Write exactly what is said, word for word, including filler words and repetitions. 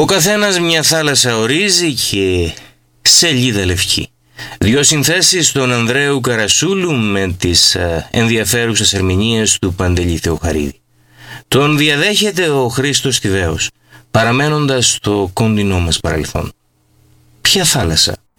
Ο καθένας μια θάλασσα ορίζει και σελίδα λευκή. Δυο συνθέσεις των Ανδρέου Καρασούλου με τις ενδιαφέρουσες ερμηνείες του Παντελή Θεοχαρίδη. Τον διαδέχεται ο Χρήστος Τιβαίος, παραμένοντας στο κοντινό μας παρελθόν. Ποια θάλασσα